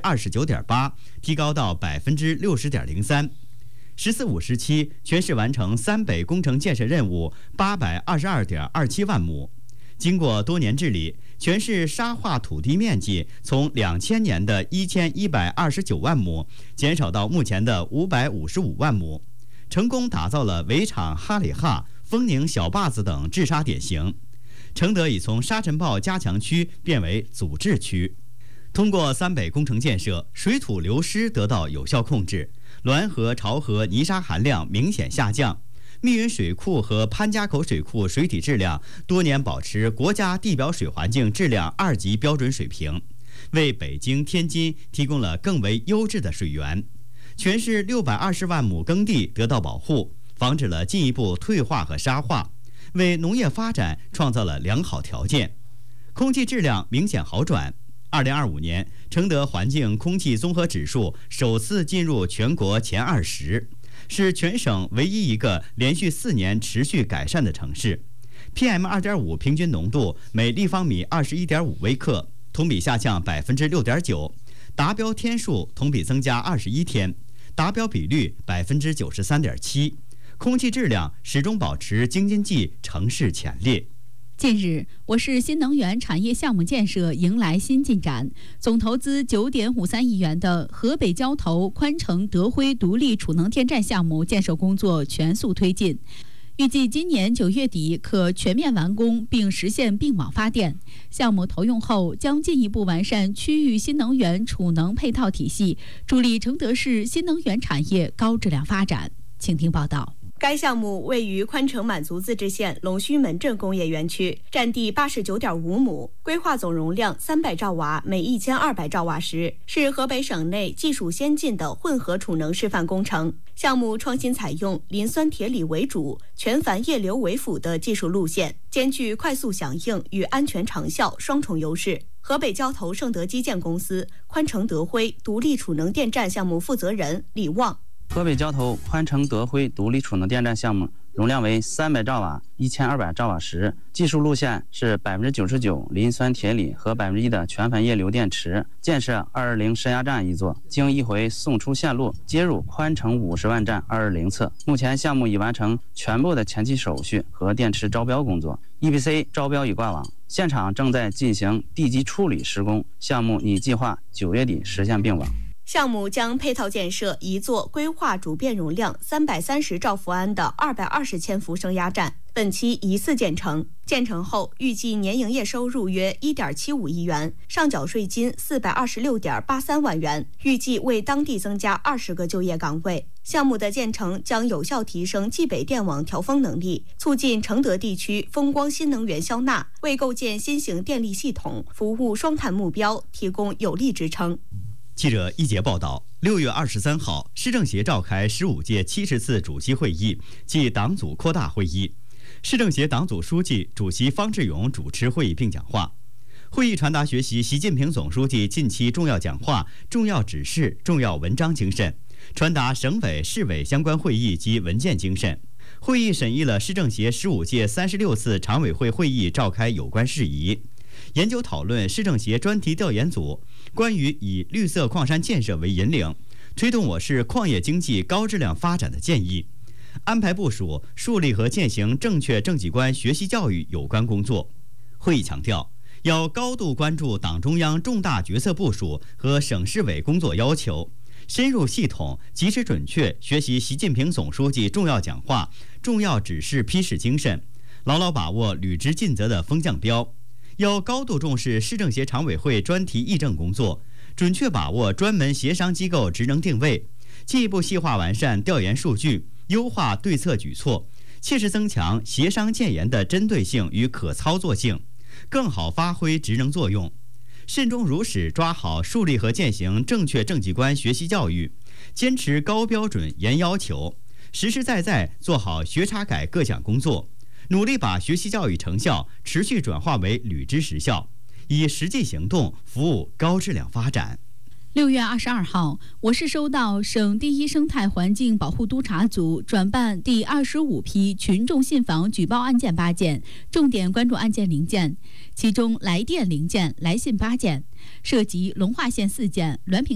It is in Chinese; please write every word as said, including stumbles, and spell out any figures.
二十九点八，提高到百分之六十点零三。十四五时期，全市完成三北工程建设任务八百二十二点二七万亩。经过多年治理，全市沙化土地面积从两千年的一千一百二十九万亩减少到目前的五百五十五万亩，成功打造了围场、哈里哈、丰宁小坝子等治沙典型。承德已从沙尘暴加强区变为阻治区。通过三北工程建设，水土流失得到有效控制，滦河、潮河泥沙含量明显下降。密云水库和潘家口水库水体质量多年保持国家地表水环境质量二级标准水平，为北京、天津提供了更为优质的水源。全市六百二十万亩耕地得到保护，防止了进一步退化和沙化，为农业发展创造了良好条件。空气质量明显好转。二零二五年，承德环境空气综合指数首次进入全国前二十。是全省唯一一个连续四年持续改善的城市。P M 二点五 平均浓度每立方米二十一点五微克，同比下降百分之六点九，达标天数同比增加二十一天，达标比率百分之九十三点七，空气质量始终保持京津冀城市前列。 近日，我市新能源产业项目建设迎来新进展，总投资九点五三亿元的河北交投宽城德辉独立储能电站项目建设工作全速推进，预计今年九月底可全面完工并实现并网发电。项目投用后，将进一步完善区域新能源储能配套体系，助力承德市新能源产业高质量发展。请听报道。 该项目位于宽城满族自治县龙须门镇工业园区，占地八十九点五亩，规划总容量三百兆瓦，每一千二百兆瓦时，是河北省内技术先进的混合储能示范工程。项目创新采用磷酸铁锂为主、全钒液流为辅的技术路线，兼具快速响应与安全长效双重优势。河北交投盛德基建公司宽城德辉独立储能电站项目负责人李旺。 河北交投宽城德辉独立储能电站项目容量为三百兆瓦、一千二百兆瓦时，技术路线是百分之九十九磷酸铁锂和百分之一的全钒液流电池，建设二二零升压站一座，经一回送出线路接入宽城五十万站二二零侧。目前项目已完成全部的前期手续和电池招标工作 ，E P C 招标已挂网，现场正在进行地基处理施工，项目拟计划九月底实现并网。 项目将配套建设一座规划主变容量三百三十兆伏安的二百二十千伏升压站，本期疑似建成。建成后，预计年营业收入约一点七五亿元，上缴税金四百二十六点八三万元，预计为当地增加二十个就业岗位。项目的建成将有效提升冀北电网调峰能力，促进承德地区风光新能源消纳，为构建新型电力系统、服务双碳目标提供有力支撑。 记者一节报道，六月二十三号，市政协召开十五届七十次主席会议暨党组扩大会议。市政协党组书记、主席方志勇主持会议并讲话。会议传达学习习近平总书记近期重要讲话、重要指示、重要文章精神，传达省委、市委相关会议及文件精神。会议审议了市政协十五届三十六次常委会会议召开有关事宜。研究讨论市政协专题调研组关于以绿色矿山建设为引领，推动我市矿业经济高质量发展的建议，安排部署树立和践行正确政绩观学习教育有关工作。会议强调，要高度关注党中央重大决策部署和省市委工作要求，深入系统、及时准确学习习近平总书记重要讲话、重要指示批示精神，牢牢把握履职尽责的风向标。要高度重视市政协常委会专题议政工作，准确把握专门协商机构职能定位，进一步细化完善调研数据，优化对策举措，切实增强协商建言的针对性与可操作性，更好发挥职能作用。慎终如始抓好树立和践行正确政绩观学习教育，坚持高标准严要求，实实在在做好学查改各项工作，努力把学习教育成效持续转化为履职实效，以实际行动服务高质量发展。 六月二十二号，我市收到省第一生态环境保护督察组转办第二十五批群众信访举报案件八件，重点关注案件零件，其中来电零件、来信八件，涉及龙化县四件、滦平